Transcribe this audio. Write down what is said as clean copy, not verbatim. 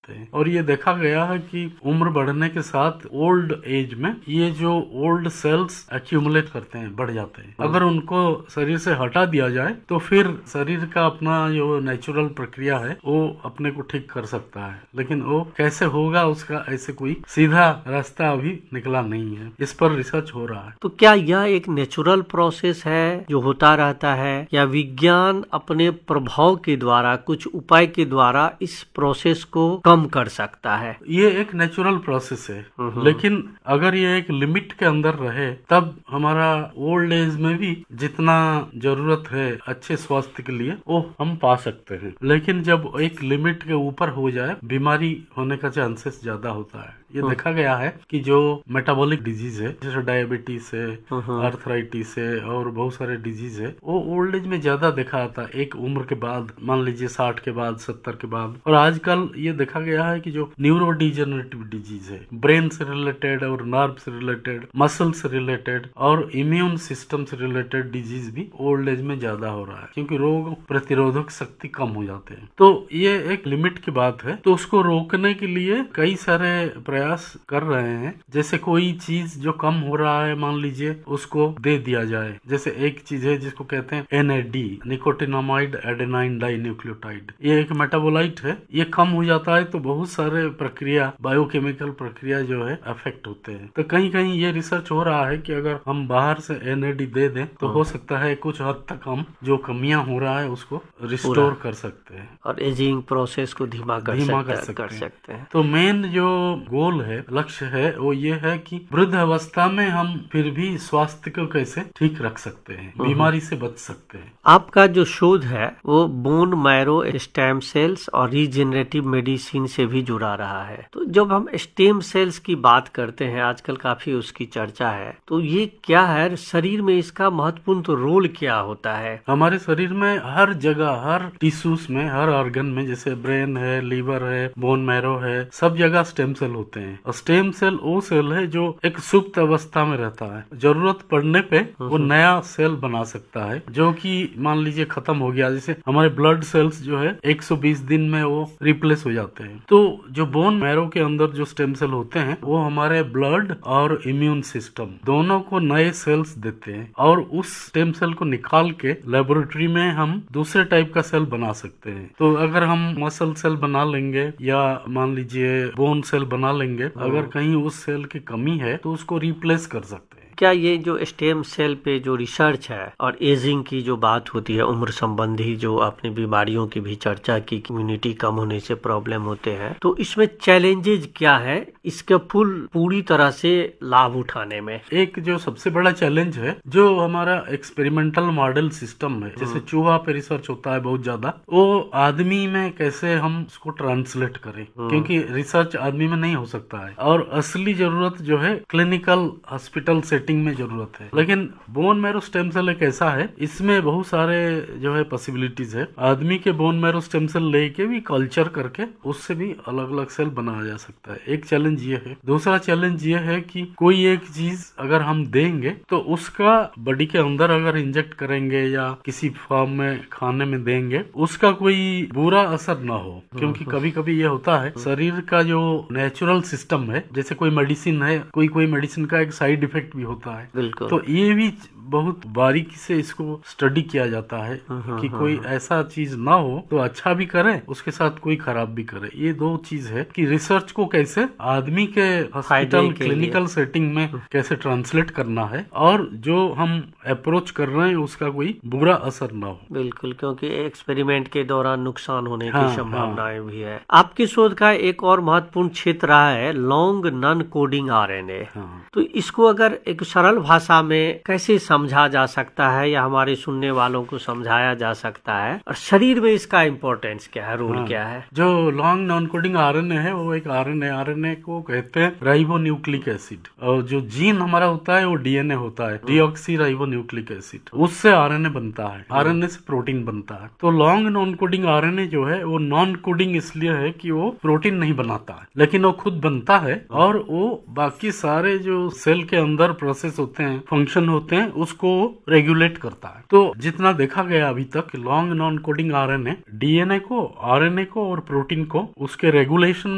जाते हैं। और ये देखा गया है कि उम्र बढ़ने के साथ ओल्ड एज में ये जो ओल्ड सेल्स एक्यूमुलेट करते हैं, बढ़ जाते हैं। अगर उनको शरीर से हटा दिया जाए तो फिर शरीर का अपना जो नेचुरल प्रक्रिया है वो अपने को ठीक कर सकता है, लेकिन वो कैसे होगा उसका ऐसे कोई सीधा रास्ता अभी निकला नहीं है। इस पर रिसर्च हो रहा है। तो क्या यह एक नेचुरल प्रोसेस है जो होता रहता है, या विज्ञान अपने प्रभाव के द्वारा, कुछ उपाय के द्वारा इस प्रोसेस को कम कर सकता है? ये एक नेचुरल प्रोसेस है, लेकिन अगर ये एक लिमिट के अंदर रहे तब हमारा ओल्ड एज में भी जितना जरूरत है अच्छे स्वास्थ्य के लिए वो हम पा सकते हैं। लेकिन जब एक लिमिट के ऊपर हो जाए बीमारी होने का चांसेस ज्यादा होता है। ये देखा गया है कि जो मेटाबॉलिक डिजीज है, जैसे डायबिटीज है, आर्थराइटिस है और बहुत सारे डिजीज है, वो ओल्ड एज में ज्यादा देखा जाता है, एक उम्र के बाद, मान लीजिए 60 के बाद, 70 के बाद। और आजकल ये देखा गया है कि जो न्यूरो डिजेनरेटिव डिजीज है, ब्रेन से रिलेटेड और नर्व से रिलेटेड, मसल से रिलेटेड और इम्यून सिस्टम से रिलेटेड डिजीज भी ओल्ड एज में ज्यादा हो रहा है, क्योंकि रोग प्रतिरोधक शक्ति कम हो जाते हैं। तो ये एक लिमिट की बात है। तो उसको रोकने के लिए कई सारे प्रयास कर रहे हैं। जैसे कोई चीज जो कम हो रहा है, मान लीजिए उसको दे दिया जाए। जैसे एक चीज है जिसको कहते हैं NAD, निकोटिनामाइड एडेनाइन डाइन्यूक्लियोटाइड। ये एक मेटाबोलाइट है, ये कम हो जाता है तो बहुत सारे प्रक्रिया, बायोकेमिकल प्रक्रिया जो है अफेक्ट होते हैं। तो कहीं कहीं ये रिसर्च हो रहा है कि अगर हम बाहर से NAD दे दें तो हो सकता है कुछ हद तक हम जो कमियां हो रहा है उसको रिस्टोर कर सकते हैं और एजिंग प्रोसेस को धीमा कर सकते हैं। तो मेन जो गोल है, लक्ष्य है, वो ये है कि वृद्ध अवस्था में हम फिर भी स्वास्थ्य को कैसे ठीक रख सकते हैं, बीमारी से बच सकते हैं। आपका जो शोध है वो बोन मैरो स्टेम सेल्स और रीजेनरेटिव मेडिसिन से भी जुड़ा रहा है। तो जब हम स्टेम सेल्स की बात करते हैं, आजकल काफी उसकी चर्चा है, तो ये क्या है, शरीर में इसका महत्वपूर्ण तो रोल क्या होता है? हमारे शरीर में हर जगह, हर टिश्यूज में, हर ऑर्गन में, जैसे ब्रेन है, लीवर है, बोन मैरो है, सब जगह स्टेम सेल होते हैं। और स्टेम सेल वो सेल है जो एक सुप्त अवस्था में रहता है। जरूरत पड़ने पे वो नया सेल बना सकता है, जो कि मान लीजिए खत्म हो गया। जैसे हमारे ब्लड सेल्स जो है 120 दिन में वो रिप्लेस हो जाते हैं। तो जो बोन मैरो के अंदर जो स्टेम सेल होते हैं वो हमारे ब्लड और इम्यून सिस्टम दोनों को नए सेल्स देते हैं, और उस स्टेम सेल को निकाल के लेबोरेटरी में हम दूसरे टाइप का सेल बना सकते हैं। तो अगर हम मसल सेल बना लेंगे या मान लीजिए बोन सेल बना लेंगे, अगर कहीं उस सेल की कमी है तो उसको रिप्लेस कर सकते हैं। क्या ये जो स्टेम सेल पे जो रिसर्च है और एजिंग की जो बात होती है, उम्र संबंधी जो आपने बीमारियों की भी चर्चा की, इम्यूनिटी कम होने से प्रॉब्लम होते हैं, तो इसमें चैलेंजेस क्या है इसके पूरी तरह से लाभ उठाने में? एक जो सबसे बड़ा चैलेंज है, जो हमारा एक्सपेरिमेंटल मॉडल सिस्टम है, जैसे चूहा पे रिसर्च होता है बहुत ज्यादा, वो आदमी में कैसे हम उसको ट्रांसलेट करें, क्योंकि रिसर्च आदमी में नहीं हो सकता है। और असली जरूरत जो है क्लिनिकल हॉस्पिटल सेटिंग में जरूरत है। लेकिन बोन मैरो स्टेम सेल एक ऐसा है, इसमें बहुत सारे जो है पॉसिबिलिटीज है। आदमी के बोन मैरो स्टेम सेल लेके भी कल्चर करके उससे भी अलग अलग सेल बनाया जा सकता है। एक चैलेंज ये है। दूसरा चैलेंज ये है कि कोई एक चीज अगर हम देंगे तो उसका बॉडी के अंदर अगर इंजेक्ट करेंगे या किसी फॉर्म में खाने में देंगे, उसका कोई बुरा असर ना हो। क्योंकि कभी कभी ये होता है, शरीर का जो नेचुरल सिस्टम है, जैसे कोई मेडिसिन है, कोई मेडिसिन का एक साइड इफेक्ट भी होता है। बिल्कुल। तो ये भी बहुत बारीकी से इसको स्टडी किया जाता है कि कोई ऐसा चीज ना हो तो अच्छा भी करे, उसके साथ कोई खराब भी करे। ये दो चीज है कि रिसर्च को कैसे आदमी के हॉस्पिटल क्लिनिकल सेटिंग में कैसे ट्रांसलेट करना है, और जो हम अप्रोच कर रहे हैं उसका कोई बुरा असर ना हो। बिल्कुल, क्योंकि एक्सपेरिमेंट के दौरान नुकसान होने की संभावनाएं भी है। आपके शोध का एक और महत्वपूर्ण क्षेत्र रहा है लॉन्ग नॉन कोडिंग RNA। तो इसको अगर एक सरल भाषा में कैसे समझा जा सकता है, या हमारे सुनने वालों को समझाया जा सकता है, और शरीर में इसका इम्पोर्टेंस क्या है, रोल क्या है? जो लॉन्ग नॉन कोडिंग RNA है वो एक RNA को कहते हैं राइबो न्यूक्लिक एसिड, और जो जीन हमारा होता है वो DNA होता है, डीऑक्सी राइबो न्यूक्लिक एसिड, उससे RNA बनता है, RNA से प्रोटीन बनता है। तो लॉन्ग नॉन कोडिंग RNA जो है वो नॉन कोडिंग इसलिए है कि वो प्रोटीन नहीं बनाता है, लेकिन वो खुद बनता है, और वो बाकी सारे जो सेल के अंदर प्रोसेस होते हैं, फंक्शन होते हैं, उसको रेगुलेट करता है। तो जितना देखा गया अभी तक, long non coding RNA DNA को, RNA को और प्रोटीन को उसके रेगुलेशन